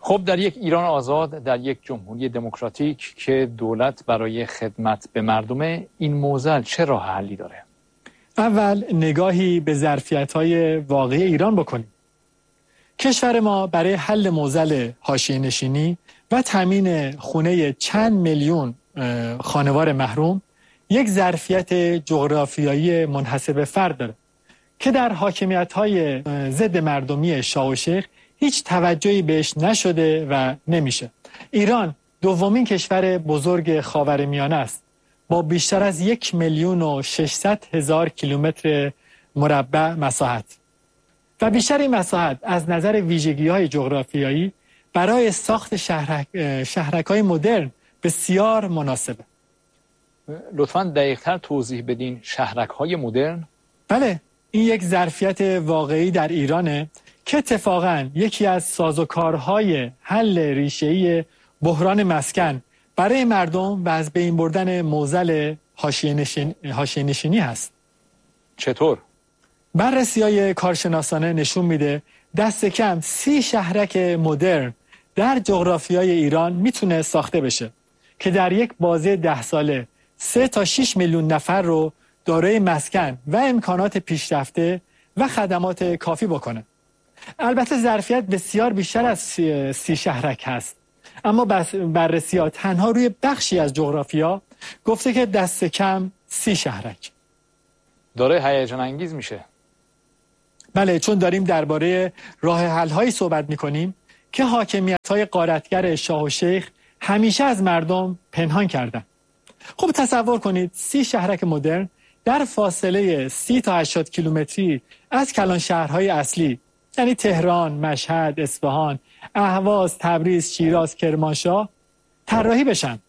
خب در یک ایران آزاد، در یک جمهوری دموکراتیک که دولت برای خدمت به مردم، این معضل چه راه حلی داره؟ اول نگاهی به ظرفیت‌های واقعی ایران بکنیم. کشور ما برای حل معضل حاشیه‌نشینی و تامین خونه چند میلیون خانوار محروم یک ظرفیت جغرافیایی منحصر به فرد داره که در حاکمیت‌های ضد مردمی شاه و شیخ هیچ توجهی بهش نشده و نمیشه. ایران دومین کشور بزرگ خاورمیانه است با بیشتر از 1,600,000 کیلومتر مربع مساحت و بیشتر این مساحت از نظر ویژگی‌های جغرافیایی برای ساخت شهرک‌های مدرن بسیار مناسبه. لطفاً دقیق‌تر توضیح بدین شهرک‌های مدرن؟ بله، این یک ظرفیت واقعی در ایرانه که اتفاقاً یکی از سازوکارهای حل ریشه‌ای بحران مسکن برای مردم و از بین بردن معضل حاشیه‌نشینی هست. چطور؟ بررسی‌های کارشناسانه نشون میده دست کم 30 شهرک مدرن در جغرافیای ایران میتونه ساخته بشه که در یک بازه 10 ساله 3 تا 6 میلیون نفر رو دارای مسکن و امکانات پیشرفته و خدمات کافی بکنه. البته ظرفیت بسیار بیشتر از 30 شهرک هست، اما بررسی‌ها تنها روی بخشی از جغرافیا گفته که دست کم 30 شهرک. داره هیجان انگیز میشه. بله، چون داریم درباره راه حل‌هایی صحبت می‌کنیم که حاکمیت‌های غارتگر شاه و شیخ همیشه از مردم پنهان کردن. خب تصور کنید 30 شهرک مدرن در فاصله 30 تا 80 کیلومتری از کلان شهرهای اصلی یعنی تهران، مشهد، اصفهان، اهواز، تبریز، شیراز، کرمانشاه طراحی بشن.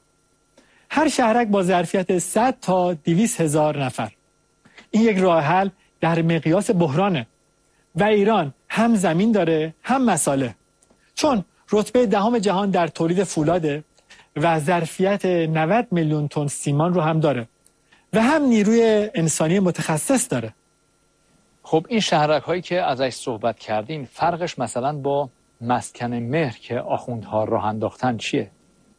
هر شهرک با ظرفیت 100 تا 200,000 نفر. این یک راه حل در مقیاس بحرانه و ایران هم زمین داره هم مساله، چون رتبه دهم جهان در تولید فولاده و ظرفیت 90 میلیون تن سیمان رو هم داره و هم نیروی انسانی متخصص داره. خب این شهرک هایی که ازش صحبت کردین فرقش مثلا با مسکن مهر که آخوندها راه انداختن چیه؟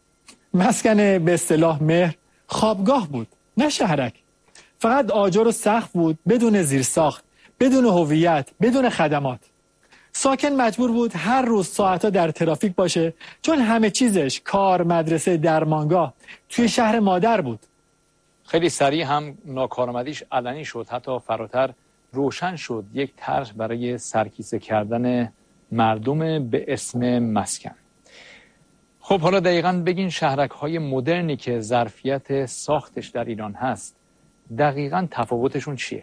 مسکن به اصطلاح مهر خوابگاه بود، نه شهرک. فقط آجر و سقف بود، بدون زیرساخت، بدون هویت، بدون خدمات. ساکن مجبور بود هر روز ساعتا در ترافیک باشه چون همه چیزش، کار، مدرسه، درمانگاه توی شهر مادر بود. خیلی سریع هم ناکارآمدیش علنی شد، حتی فراتر روشن شد یک طرح برای سرکیسه کردن مردم به اسم مسکن. خب حالا دقیقاً بگین شهرک های مدرنی که ظرفیت ساختش در ایران هست دقیقاً تفاوتشون چیه؟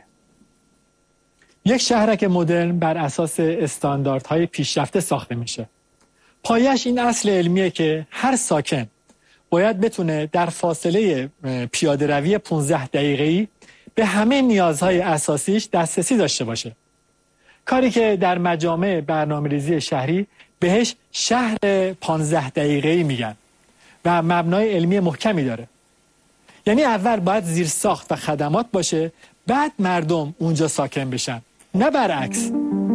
یک شهرک مدرن بر اساس استانداردهای پیشرفته ساخته میشه. پایش این اصل علمیه که هر ساکن باید بتونه در فاصله پیاده روی 15 دقیقه‌ای به همه نیازهای اساسیش دسترسی داشته باشه. کاری که در مجامع برنامه‌ریزی شهری بهش شهر 15 دقیقه‌ای میگن و مبنای علمی محکمی داره. یعنی اول باید زیرساخت و خدمات باشه، بعد مردم اونجا ساکن بشن، نه برعکس.